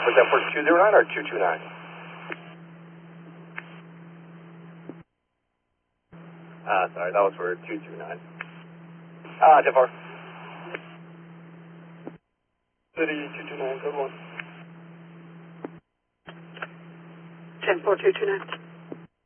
Was that for 209 or 229? Sorry, that was for 229. Devar. City 229, code 1. 10-4, 229.